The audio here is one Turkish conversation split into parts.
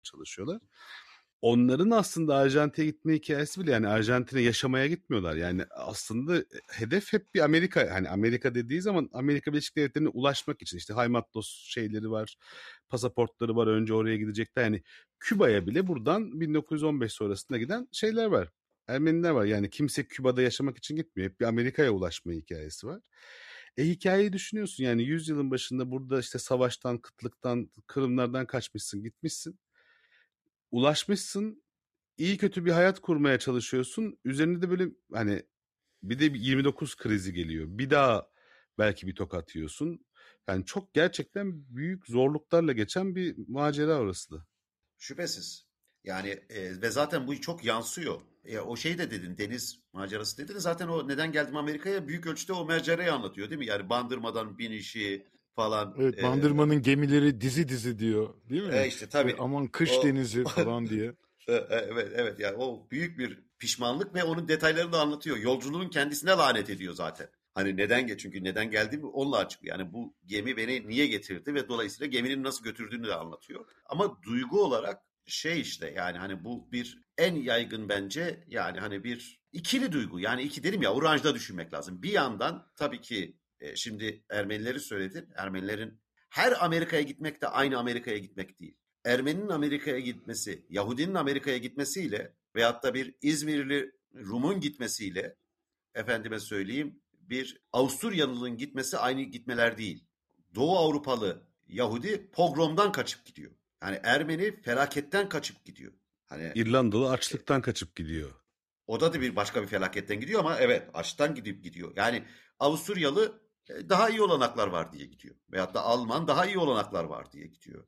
çalışıyorlar. Onların aslında Arjantin'e gitme hikayesi bile, yani Arjantin'e yaşamaya gitmiyorlar. Yani aslında hedef hep bir Amerika. Hani Amerika dediği zaman Amerika Birleşik Devletleri'ne ulaşmak için işte Haymatlos şeyleri var, pasaportları var, önce oraya gidecekler. Yani Küba'ya bile buradan 1915 sonrasında giden şeyler var. Ermeniler var. Yani kimse Küba'da yaşamak için gitmiyor. Hep bir Amerika'ya ulaşma hikayesi var. Hikayeyi düşünüyorsun, yani 100 yılın başında burada işte savaştan, kıtlıktan, kırımlardan kaçmışsın, gitmişsin. Ulaşmışsın, iyi kötü bir hayat kurmaya çalışıyorsun. Üzerinde de böyle hani bir de 29 krizi geliyor. Bir daha belki bir tokat yiyorsun. Yani çok gerçekten büyük zorluklarla geçen bir macera orası da. Şüphesiz. Yani ve zaten bu çok yansıyor. O şey de dedin, deniz macerası dedin. Zaten o neden geldim Amerika'ya büyük ölçüde o macerayı anlatıyor değil mi? Yani Bandırmadan binişi falan. Evet, Bandırma'nın gemileri dizi dizi diyor değil mi? İşte tabii Aman kış o denizi falan diye. evet yani o büyük bir pişmanlık ve onun detaylarını da anlatıyor. Yolculuğun kendisine lanet ediyor zaten. Hani çünkü neden geldiğimi onunla açıklıyor. Yani bu gemi beni niye getirdi ve dolayısıyla geminin nasıl götürdüğünü de anlatıyor. Ama duygu olarak işte yani hani bu bir en yaygın bence, yani hani bir ikili duygu. Yani iki dedim ya, o ranjda düşünmek lazım. Bir yandan tabii ki şimdi Ermenileri söyledin. Ermenilerin her Amerika'ya gitmek de aynı Amerika'ya gitmek değil. Ermeninin Amerika'ya gitmesi, Yahudinin Amerika'ya gitmesiyle veyahut da bir İzmirli Rum'un gitmesiyle, efendime söyleyeyim, bir Avusturyalı'nın gitmesi aynı gitmeler değil. Doğu Avrupalı Yahudi pogromdan kaçıp gidiyor. Yani Ermeni felaketten kaçıp gidiyor. Hani İrlandalı açlıktan kaçıp gidiyor. o da bir başka bir felaketten gidiyor ama evet, açtan gidip gidiyor. Yani Avusturyalı daha iyi olanaklar var diye gidiyor. Veyahut da Alman daha iyi olanaklar var diye gidiyor.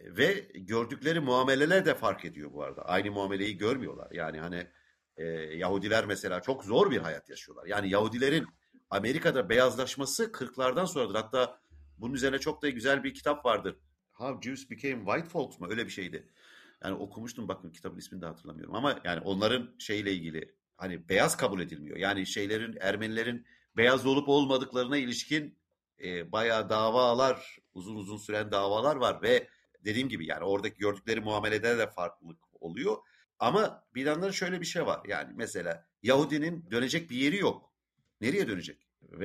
Ve gördükleri muameleler de fark ediyor bu arada. Aynı muameleyi görmüyorlar. Yani hani Yahudiler mesela çok zor bir hayat yaşıyorlar. Yani Yahudilerin Amerika'da beyazlaşması 40'lardan sonradır. Hatta bunun üzerine çok da güzel bir kitap vardır. How Jews Became White Folks mu? Öyle bir şeydi. Yani okumuştum, bakın kitabın ismini de hatırlamıyorum. Ama yani onların şeyle ilgili, hani beyaz kabul edilmiyor. Yani Ermenilerin beyaz olup olmadıklarına ilişkin bayağı davalar, uzun uzun süren davalar var ve dediğim gibi yani oradaki gördükleri muamelede de farklılık oluyor. Ama bir yandan şöyle bir şey var. Yani mesela Yahudinin dönecek bir yeri yok. Nereye dönecek?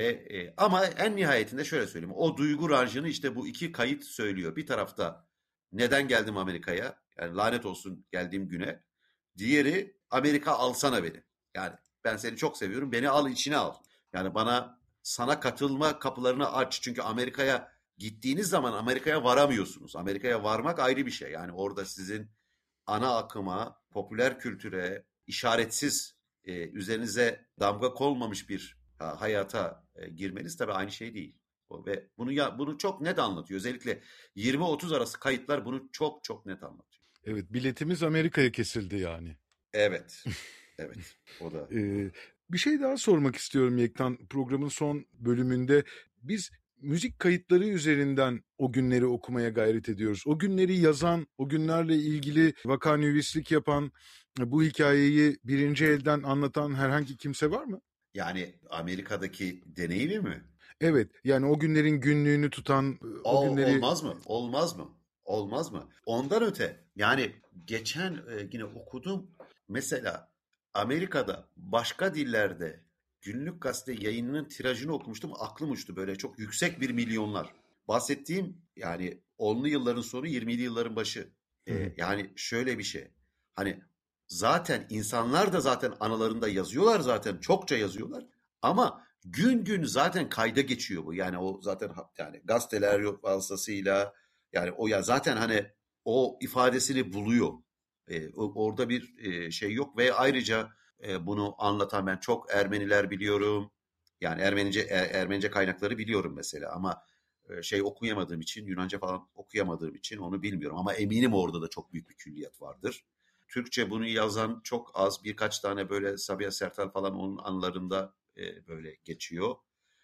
Ama en nihayetinde şöyle söyleyeyim. O duygu ranjını işte bu iki kayıt söylüyor. Bir tarafta neden geldim Amerika'ya? Yani lanet olsun geldiğim güne. Diğeri Amerika alsana beni. Yani ben seni çok seviyorum. Beni al, içine al. Yani sana katılma kapılarını aç. Çünkü Amerika'ya gittiğiniz zaman Amerika'ya varamıyorsunuz. Amerika'ya varmak ayrı bir şey. Yani orada sizin ana akıma, popüler kültüre, işaretsiz, üzerinize damga konmamış bir hayata girmeniz tabii aynı şey değil. Ve bunu çok net anlatıyor. Özellikle 20-30 arası kayıtlar bunu çok çok net anlatıyor. Evet, biletimiz Amerika'ya kesildi yani. Evet. Evet. O da. Bir şey daha sormak istiyorum Yektan. Programın son bölümünde biz müzik kayıtları üzerinden o günleri okumaya gayret ediyoruz. O günleri yazan, o günlerle ilgili vakanüvislik yapan, bu hikayeyi birinci elden anlatan herhangi kimse var mı? Yani Amerika'daki deneyimi mi? Evet, yani o günlerin günlüğünü tutan, o günleri... Olmaz mı? Olmaz mı? Olmaz mı? Ondan öte yani geçen yine okudum. Mesela Amerika'da başka dillerde günlük gazete yayınının tirajını okumuştum. Aklım uçtu, böyle çok yüksek bir milyonlar. Bahsettiğim yani 10'lu yılların sonu 20'li yılların başı. Yani şöyle bir şey. Hani zaten insanlar da zaten analarında yazıyorlar, zaten çokça yazıyorlar. Ama gün gün zaten kayda geçiyor bu. Yani o zaten yani gazeteler yok vasıtasıyla, yani o ya zaten hani o ifadesini buluyor. Orada bir şey yok ve ayrıca bunu anlatan ben çok Ermeniler biliyorum. Yani Ermenice kaynakları biliyorum mesela ama şey okuyamadığım için, Yunanca falan okuyamadığım için onu bilmiyorum ama eminim orada da çok büyük bir külliyat vardır. Türkçe bunu yazan çok az, birkaç tane böyle Sabiha Sertel falan onun anılarında böyle geçiyor.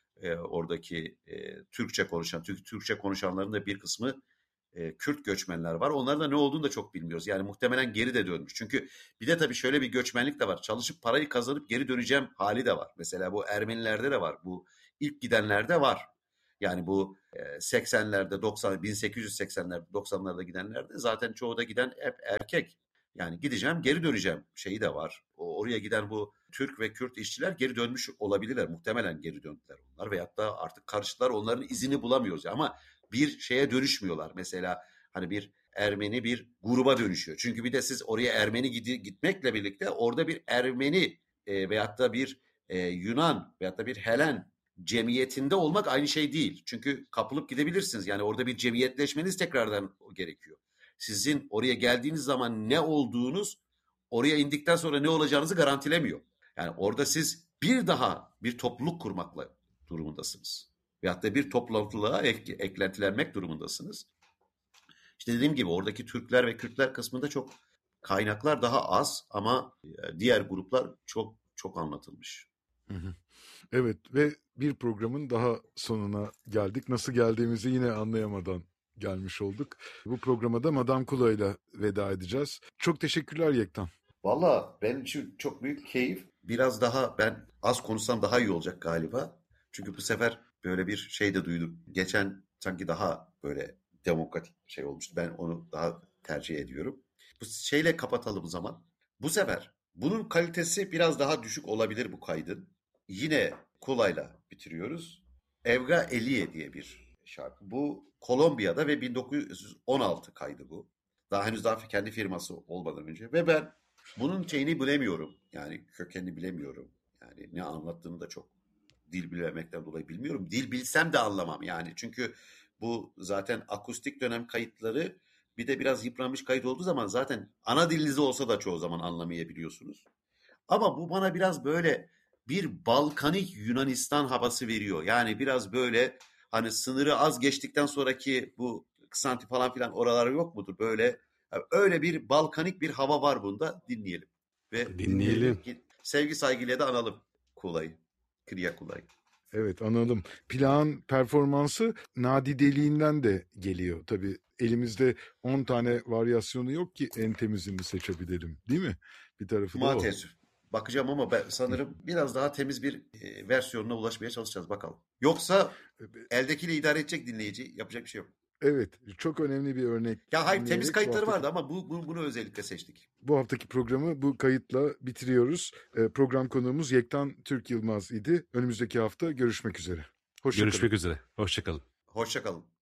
Oradaki Türkçe konuşanların da bir kısmı Kürt göçmenler var. Onların da ne olduğunu da çok bilmiyoruz. Yani muhtemelen geri de dönmüş. Çünkü bir de tabii şöyle bir göçmenlik de var. Çalışıp parayı kazanıp geri döneceğim hali de var. Mesela bu Ermenilerde de var. Bu ilk gidenlerde var. Yani bu 80'lerde 1880'lerde 90'larda gidenlerde zaten çoğu da giden hep erkek. Yani gideceğim geri döneceğim şeyi de var. Oraya giden bu Türk ve Kürt işçiler geri dönmüş olabilirler. Muhtemelen geri döndüler onlar veyahut da artık karşılar, onların izini bulamıyoruz. Ama bir şeye dönüşmüyorlar. Mesela hani bir Ermeni bir gruba dönüşüyor. Çünkü bir de siz oraya Ermeni gitmekle birlikte orada bir Ermeni veyahut da bir Yunan veyahut da bir Helen cemiyetinde olmak aynı şey değil. Çünkü kapılıp gidebilirsiniz. Yani orada bir cemiyetleşmeniz tekrardan gerekiyor. Sizin oraya geldiğiniz zaman ne olduğunuz oraya indikten sonra ne olacağınızı garantilemiyor. Yani orada siz bir daha bir topluluk kurmakla durumundasınız. Veyahut da bir topluluğa eklentilenmek durumundasınız. İşte dediğim gibi oradaki Türkler ve Kürtler kısmında çok kaynaklar daha az ama diğer gruplar çok çok anlatılmış. Hı hı. Evet ve bir programın daha sonuna geldik. Nasıl geldiğimizi yine anlayamadan gelmiş olduk. Bu programa da Madame Kula ile veda edeceğiz. Çok teşekkürler Yektan. Valla benim için çok büyük keyif. Biraz daha ben az konuşsam daha iyi olacak galiba. Çünkü bu sefer böyle bir şey de duydum. Geçen sanki daha böyle demokratik şey olmuştu. Ben onu daha tercih ediyorum. Bu şeyle kapatalım o zaman. Bu sefer bunun kalitesi biraz daha düşük olabilir bu kaydın. Yine kolayla bitiriyoruz. Evga Elie diye bir şarkı. Bu Kolombiya'da ve 1916 kaydı bu. Daha henüz kendi firması olmadan önce. Ve ben bunun şeyini bilemiyorum. Yani kökenini bilemiyorum. Yani ne anlattığını da çok dil bilemekten dolayı bilmiyorum. Dil bilsem de anlamam yani. Çünkü bu zaten akustik dönem kayıtları bir de biraz yıpranmış kayıt olduğu zaman zaten ana dilinizde olsa da çoğu zaman anlamayabiliyorsunuz. Ama bu bana biraz böyle bir Balkanik Yunanistan havası veriyor. Yani biraz böyle hani sınırı az geçtikten sonraki bu Kısanti falan filan oralar yok mudur? Böyle öyle bir Balkanik bir hava var bunda. Dinleyelim. Ve Dinleyelim. sevgi saygıyla da analım Kula'yı. Kriya Kula'yı. Evet analım. Plağın performansı nadideliğinden de geliyor. Tabii elimizde 10 tane varyasyonu yok ki en temizini seçebilelim. Değil mi? Bir tarafı da o. Maalesef. Bakacağım ama ben sanırım biraz daha temiz bir versiyonuna ulaşmaya çalışacağız bakalım. Yoksa eldekiyle idare edecek dinleyici, yapacak bir şey yok. Evet, çok önemli bir örnek. Ya hayır, temiz dinleyerek kayıtları vardı ama bunu özellikle seçtik. Bu haftaki programı bu kayıtla bitiriyoruz. Program konuğumuz Yektan Türk Yılmaz idi. Önümüzdeki hafta görüşmek üzere. Hoşça kalın. Görüşmek üzere. Hoşça kalın. Hoşça kalın.